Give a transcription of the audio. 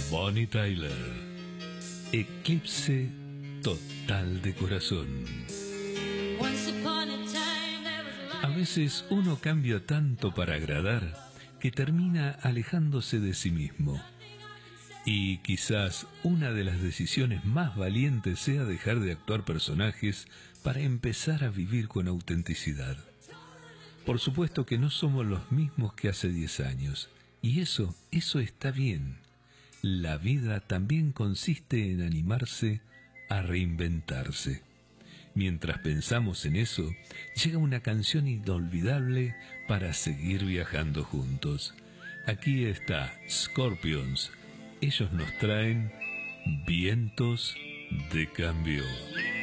Bonnie Tyler. Eclipse total de corazón. A veces uno cambia tanto para agradar que termina alejándose de sí mismo. Y quizás una de las decisiones más valientes sea dejar de actuar personajes para empezar a vivir con autenticidad. Por supuesto que no somos los mismos que hace 10 años, y eso está bien. La vida también consiste en animarse a reinventarse. Mientras pensamos en eso, llega una canción inolvidable para seguir viajando juntos. Aquí está Scorpions. Ellos nos traen Vientos de Cambio.